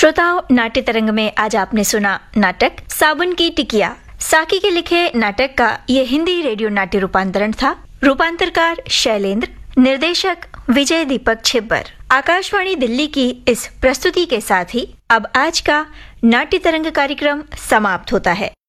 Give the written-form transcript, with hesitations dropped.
श्रोताओं, नाट्य तरंग में आज आपने सुना नाटक साबुन की टिकिया। साकी के लिखे नाटक का ये हिंदी रेडियो नाट्य रूपांतरण था। रूपांतरकार शैलेंद्र, निर्देशक विजय दीपक छिब्बर। आकाशवाणी दिल्ली की इस प्रस्तुति के साथ ही अब आज का नाट्य तरंग कार्यक्रम समाप्त होता है।